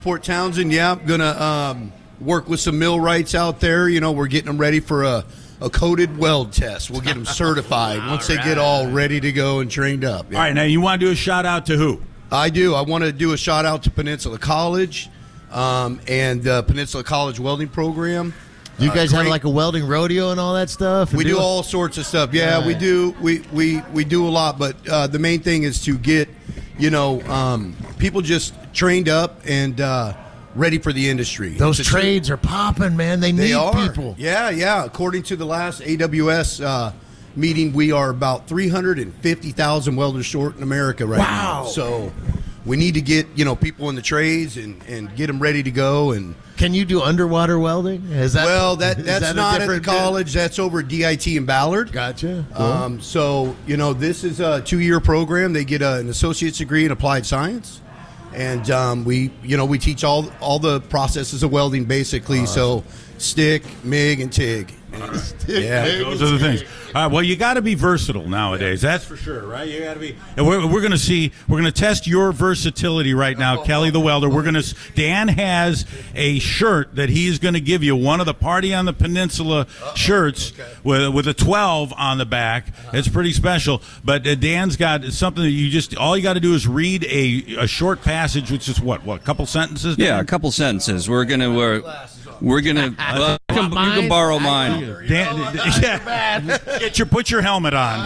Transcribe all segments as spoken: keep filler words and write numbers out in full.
Port Townsend, yeah, gonna um, work with some millwrights out there. You know, we're getting them ready for a, a coated weld test. We'll get them certified once right. they get all ready to go and trained up. Yeah. All right, now you want to do a shout out to who? I do. I want to do a shout out to Peninsula College um, and the Peninsula College Welding Program. Do you guys uh, have like a welding rodeo and all that stuff? We do all sorts of stuff. Yeah, right. we do. We, we we do a lot, but uh, the main thing is to get, you know, um, people just trained up and uh, ready for the industry. Those it's trades a, are popping, man. They, they need are. people. Yeah, yeah. According to the last A W S uh, meeting, we are about three hundred fifty thousand welders short in America right wow. now. So we need to get, you know, people in the trades and, and get them ready to go. And can you do underwater welding? Is that well, that that's that not at the college. That's over at D I T in Ballard. Gotcha. Cool. Um, so you know, this is a two-year program. They get a, an associate's degree in applied science, and um, we, you know, we teach all all the processes of welding basically. So stick, M I G, and T I G. Yeah, those are the things. All right, well, you got to be versatile nowadays. That's for sure, right? You got to be. And we're we're going to see. We're going to test your versatility right now, Kelly the welder. We're going to. Dan has a shirt that he is going to give you. One of the Party on the Peninsula Uh-oh. shirts okay. with with a twelve on the back. Uh-huh. It's pretty special. But uh, Dan's got something that you just. All you got to do is read a a short passage, which is what what a couple sentences. Dan? Yeah, a couple sentences. We're going to. Uh, We're gonna. Well, you, can, you can borrow mine. Dan, yeah. Get your put your helmet on.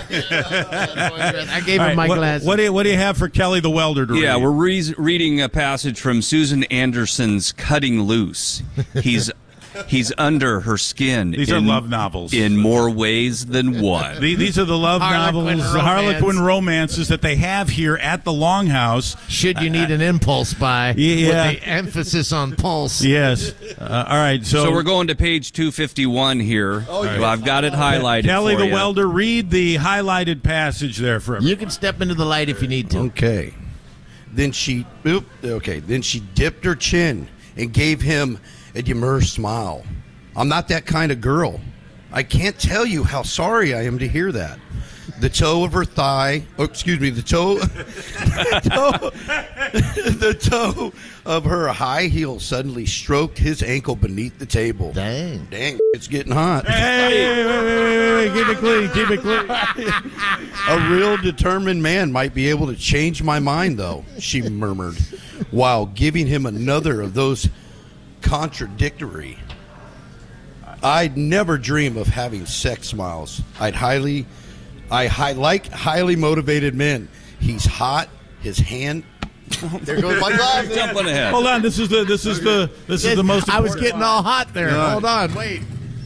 I gave him right, my what, glasses. What do you, what do you have for Kelly the welder to read? Yeah, we're re- reading a passage from Susan Anderson's "Cutting Loose." He's he's under her skin. These in, are love novels in more ways than one. These are the love Harlequin novels, the Harlequin romances that they have here at the Longhouse. Should you need an impulse buy? Yeah. With the emphasis on pulse. Yes. Uh, all right. So, so we're going to page two fifty-one here. Oh, yeah. Well, I've got it highlighted. Kelly for the you. welder, read the highlighted passage there for everyone. You can step into the light if you need to. Okay. Then she, oop, okay. Then she dipped her chin and gave him a demure smile. I'm not that kind of girl. I can't tell you how sorry I am to hear that. The toe of her thigh, oh, excuse me, the toe, the toe, the toe of her high heel suddenly stroked his ankle beneath the table. Dang. Dang, it's getting hot. Hey, wait, wait, wait, wait, keep it clean, keep it clean. A real determined man might be able to change my mind, though, she murmured, while giving him another of those contradictory. I'd never dream of having sex smiles. I'd highly, I high, like highly motivated men. He's hot. His hand. There goes my glasses. Jumping ahead. Hold on. This is the. This is the. This is the most. I was getting all hot there. Yeah. Hold on. Wait.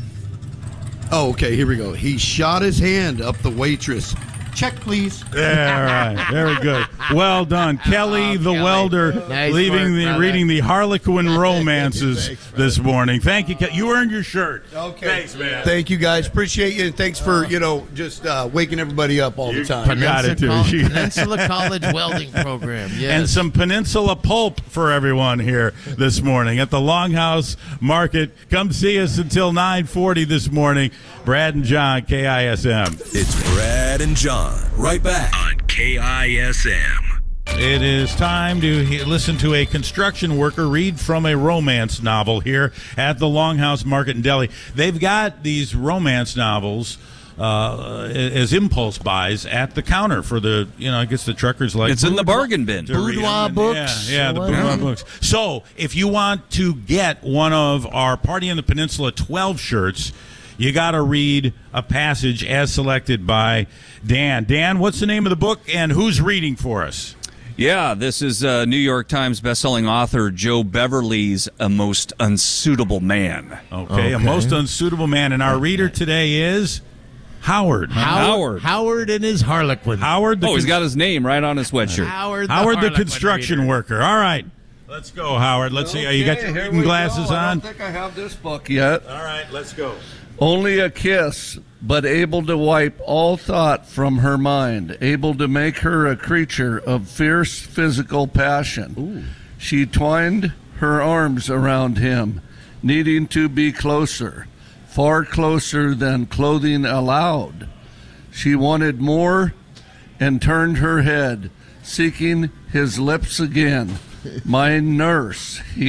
Oh, okay. Here we go. He shot his hand up the waitress. Check, please. Yeah, all right. Very good. Well done. Kelly the Kelly. welder, Nice leaving work, the brother. reading the Harlequin romances Thanks, this morning. Thank you, Kelly. You earned your shirt. Okay. Thanks, man. Thank you, guys. Appreciate you, and thanks for, you know, just uh, waking everybody up all the time. You got it, too. Peninsula, Peninsula College Welding Program. Yes. And some Peninsula pulp for everyone here this morning at the Longhouse Market. Come see us until nine forty this morning. Brad and John, K I S M. It's Brad and John. Right back on K I S M. It is time to he- listen to a construction worker read from a romance novel here at the Longhouse Market in Delhi. They've got these romance novels uh, as impulse buys at the counter for the, you know, I guess the truckers like. It's in the bargain bin. to read Boudoir them. books. Yeah, yeah, the What? boudoir books. So if you want to get one of our Party in the Peninsula twelve shirts, you got to read a passage as selected by Dan. Dan, what's the name of the book and who's reading for us? Yeah, this is uh, New York Times bestselling author Joe Beverly's A Most Unsuitable Man. Okay, Okay. A Most Unsuitable Man. And our reader today is Howard. Howard. Howard and his Harlequin. Howard the, Oh, he's con- got his name right on his sweatshirt. Howard the, Howard the Harlequin construction reader. worker. All right. Let's go, Howard. Let's see. You got your here reading we glasses go. I on? don't think I have this book yet. All right, let's go. Only a kiss, but able to wipe all thought from her mind, able to make her a creature of fierce physical passion. Ooh. She twined her arms around him, needing to be closer, far closer than clothing allowed. She wanted more and turned her head, seeking his lips again, my nurse. He